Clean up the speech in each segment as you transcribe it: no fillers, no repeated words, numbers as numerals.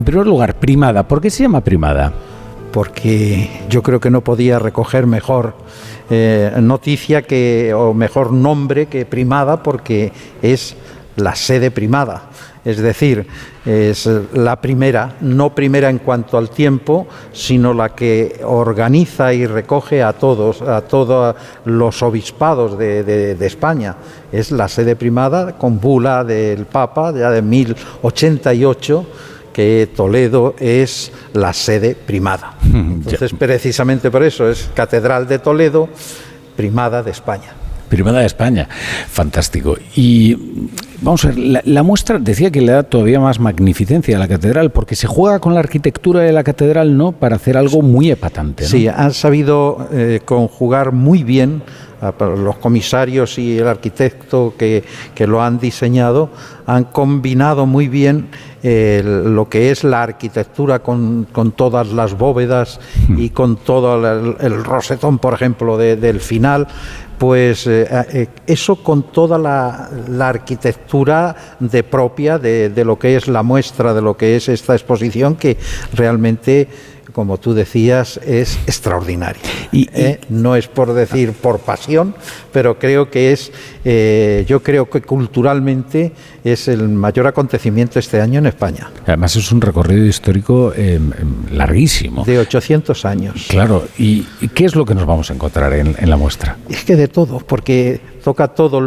En primer lugar, primada. ¿Por qué se llama primada? Porque yo creo que no podía recoger mejor noticia o mejor nombre que primada, porque es la sede primada. Es decir, es la primera, no primera en cuanto al tiempo, sino la que organiza y recoge a todos los obispados de España. Es la sede primada, con bula del Papa ya de 1088, que Toledo es la sede primada. Entonces, precisamente por eso es Catedral de Toledo, primada de España. Primada de España, fantástico. Y vamos a ver, la muestra decía que le da todavía más magnificencia a la catedral, porque se juega con la arquitectura de la catedral, ¿no?, para hacer algo muy epatante, ¿no? Sí, han sabido conjugar muy bien los comisarios y el arquitecto que lo han diseñado, han combinado muy bien lo que es la arquitectura con todas las bóvedas y con todo el rosetón, por ejemplo, del final. Pues eso con toda la arquitectura propia de lo que es la muestra, de lo que es esta exposición, que realmente, como tú decías, es extraordinaria. No es por decir por pasión, pero creo que yo creo que culturalmente es el mayor acontecimiento este año en España. Además es un recorrido histórico larguísimo. De 800 años. Claro. ¿Y qué es lo que nos vamos a encontrar en la muestra? Es que de todo, porque toca todos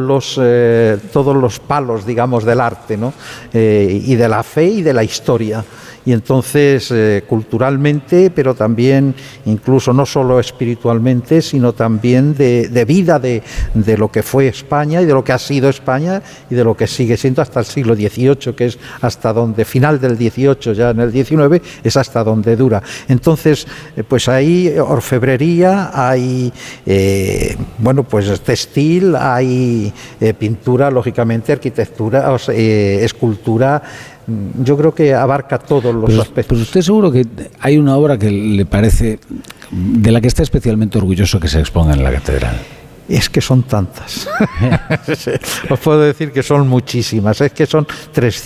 los palos, digamos, del arte, ¿no? Y de la fe y de la historia. Y entonces, culturalmente, pero también, incluso no solo espiritualmente, sino también de vida de lo que fue España y de lo que ha sido España y de lo que sigue siendo hasta el siglo XVIII, que es hasta donde, final del XVIII, ya en el XIX, es hasta donde dura. Entonces, pues hay orfebrería, hay, pues textil, hay pintura, lógicamente, arquitectura, escultura. Yo creo que abarca todos los aspectos. Pero usted seguro que hay una obra que le parece, de la que está especialmente orgulloso que se exponga en la catedral. Es que son tantas. Os puedo decir que son muchísimas. Es que son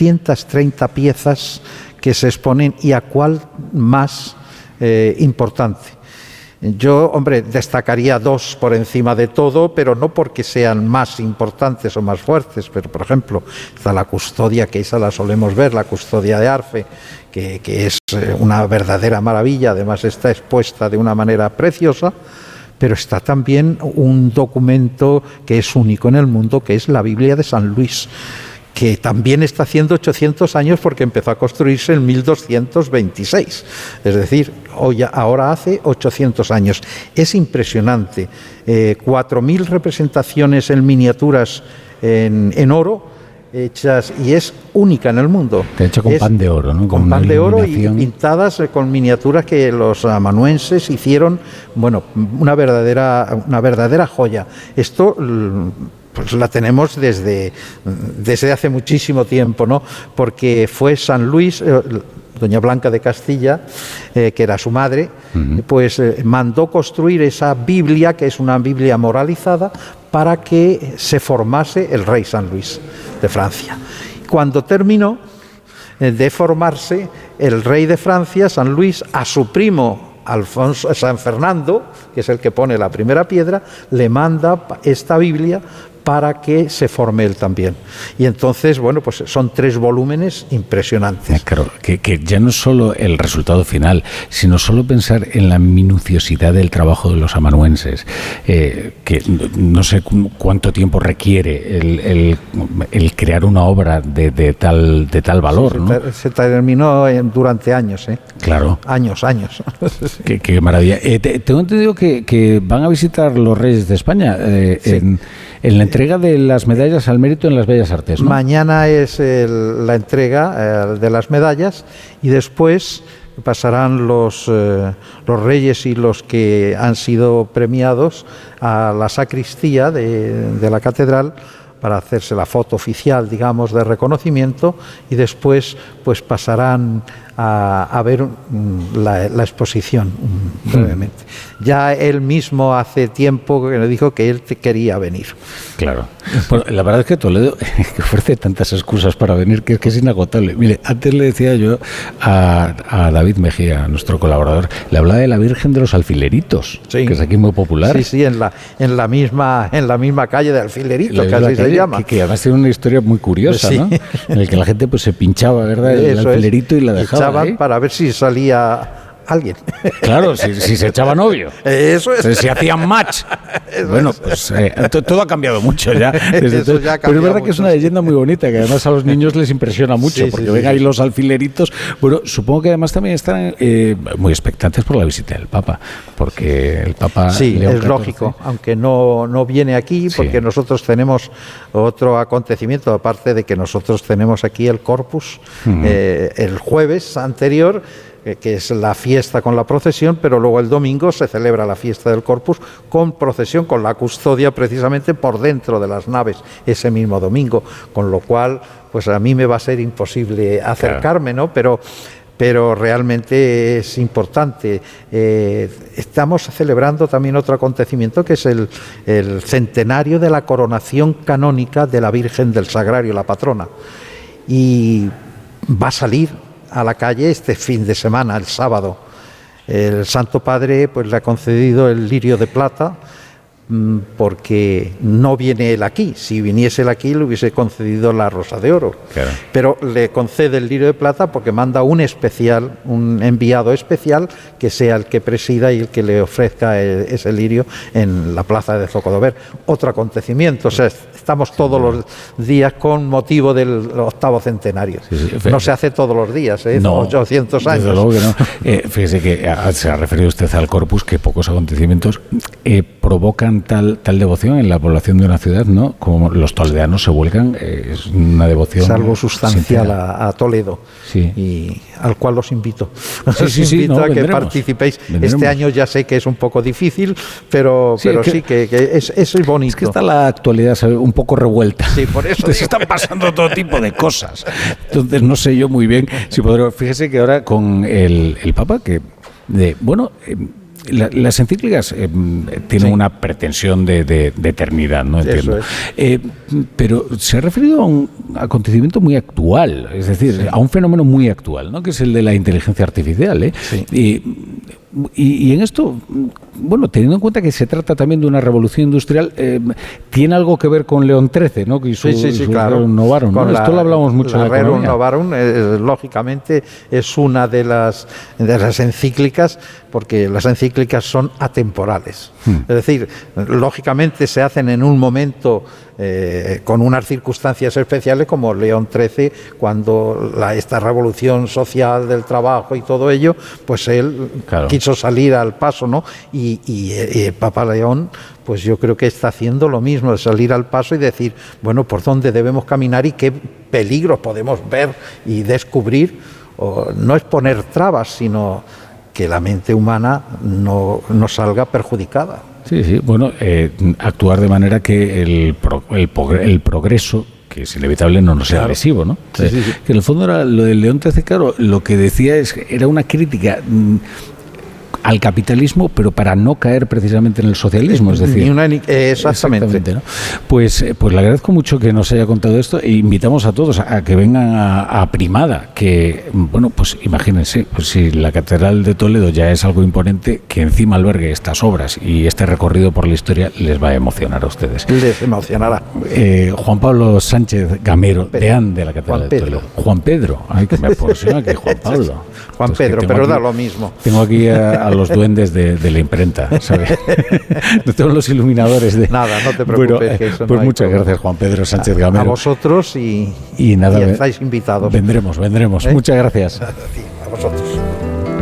330 piezas que se exponen, y a cuál más importante. Yo, destacaría dos por encima de todo, pero no porque sean más importantes o más fuertes. Pero, por ejemplo, está la custodia, que esa la solemos ver, la custodia de Arfe, que es una verdadera maravilla. Además está expuesta de una manera preciosa. Pero está también un documento que es único en el mundo, que es la Biblia de San Luis, que también está haciendo 800 años, porque empezó a construirse en 1226, es decir, ahora hace 800 años. Es impresionante, 4.000 representaciones en miniaturas en oro, hechas, y es única en el mundo. De hecho, con pan de oro, ¿no? Con pan de oro y pintadas con miniaturas que los amanuenses hicieron, una verdadera joya. Esto pues la tenemos desde hace muchísimo tiempo, ¿no? Porque fue San Luis, doña Blanca de Castilla, que era su madre, pues mandó construir esa Biblia, que es una Biblia moralizada, para que se formase el rey San Luis de Francia. Cuando terminó de formarse, el rey de Francia, San Luis, a su primo San Fernando, que es el que pone la primera piedra, le manda esta Biblia para que se forme él también. Y entonces, pues son 3 volúmenes impresionantes. Claro, que ya no es solo el resultado final, sino solo pensar en la minuciosidad del trabajo de los amanuenses, que no sé cuánto tiempo requiere el crear una obra de tal valor, sí, ¿no? Se terminó durante años, Claro. Años. Qué maravilla. Tengo entendido que van a visitar los Reyes de España sí. En la entrega de las medallas al mérito en las Bellas Artes, ¿no? Mañana es la entrega de las medallas, y después pasarán los reyes y los que han sido premiados a la sacristía de la catedral para hacerse la foto oficial, digamos, de reconocimiento, y después pues pasarán a ver la exposición brevemente. Ya él mismo hace tiempo que me dijo que él quería venir. Claro. Bueno, la verdad es que Toledo que ofrece tantas excusas para venir que es inagotable. Mire, antes le decía yo a David Mejía, nuestro colaborador, le hablaba de la Virgen de los Alfileritos, sí, que es aquí muy popular. Sí, sí, en la misma calle de Alfileritos, que así se llama. Que además tiene una historia muy curiosa, sí, ¿no? En el que la gente pues se pinchaba, ¿verdad? El alfilerito y la dejaba. Echaban para ver si salía alguien. Claro, si se echaba novio. Eso es. Si hacían match. Bueno, pues todo ha cambiado mucho ya. Pero es verdad que es una leyenda muy bonita, que además a los niños les impresiona mucho, sí, porque ven ahí los alfileritos. Bueno, supongo que además también están muy expectantes por la visita del Papa, porque el Papa... Sí, León es XIV, lógico, aunque no viene aquí, porque nosotros tenemos otro acontecimiento, aparte de que nosotros tenemos aquí el Corpus, el jueves anterior, que es la fiesta con la procesión, pero luego el domingo se celebra la fiesta del Corpus con procesión, con la custodia precisamente por dentro de las naves ese mismo domingo, con lo cual pues a mí me va a ser imposible acercarme, ¿no? Pero realmente es importante. Estamos celebrando también otro acontecimiento que es el centenario de la coronación canónica de la Virgen del Sagrario, la patrona, y va a salir a la calle este fin de semana, el sábado. El Santo Padre pues le ha concedido el lirio de plata, porque no viene él aquí. Si viniese él aquí le hubiese concedido la rosa de oro, claro, pero le concede el lirio de plata porque manda un enviado especial que sea el que presida y el que le ofrezca ese lirio en la plaza de Zocodover. Otro acontecimiento, o sea, estamos todos los días con motivo del 8º centenario. Sí, no se hace todos los días, no, 800 años. Desde luego que no. Fíjese que se ha referido usted al Corpus, que pocos acontecimientos provocan tal devoción en la población de una ciudad, ¿no? Como los toledanos se vuelcan, es una devoción. Es algo sustancial a Toledo, sí, y al cual los invito. Sí, os invito a que participéis. Este año ya sé que es un poco difícil, pero sí que es bonito. Es que está la actualidad, ¿sabe?, un poco revuelta. Sí, por eso se están pasando todo tipo de cosas. Entonces no sé yo muy bien si podré. Fíjese que ahora con el Papa, que las encíclicas tienen una pretensión de eternidad, ¿no? Entiendo. Pero se ha referido a un acontecimiento muy actual, es decir, a un fenómeno muy actual, ¿no? Que es el de la inteligencia artificial, Sí. Y en esto, bueno, teniendo en cuenta que se trata también de una revolución industrial, tiene algo que ver con León XIII, ¿no? Y su claro. Rerum Novarum, ¿no? Esto lo hablamos mucho en la Rerum Novarum, lógicamente, es una de las encíclicas, porque las encíclicas son atemporales. Es decir, lógicamente se hacen en un momento con unas circunstancias especiales, como León XIII, cuando esta revolución social del trabajo y todo ello, pues él quiso salir al paso, ¿no? Y el Papa León, pues yo creo que está haciendo lo mismo, de salir al paso y decir, bueno, por dónde debemos caminar y qué peligros podemos ver y descubrir. No es poner trabas, sino que la mente humana no salga perjudicada. Sí, bueno, actuar de manera que el progreso, que es inevitable, no nos sea lesivo, ¿no? Sí. Que en el fondo era lo del León XIII, claro, lo que decía era una crítica al capitalismo, pero para no caer precisamente en el socialismo, es decir... Exactamente, ¿no? Pues le agradezco mucho que nos haya contado esto e invitamos a todos a que vengan a Primada, que, bueno, pues imagínense, pues si la Catedral de Toledo ya es algo imponente, que encima albergue estas obras y este recorrido por la historia les va a emocionar a ustedes. Les emocionará. Juan Pablo Sánchez Gamero, deán de la Catedral de Toledo. Juan Pedro, ay, que me apasiona que Juan Pablo. Juan Pedro, pero da lo mismo. Tengo aquí a los duendes de la imprenta, ¿sabes? No tengo los iluminadores de... Nada, no te preocupes. Bueno, que eso pues muchas gracias, Juan Pedro Sánchez Gamero. A vosotros y nada, estáis invitados. Vendremos. Muchas gracias. A vosotros.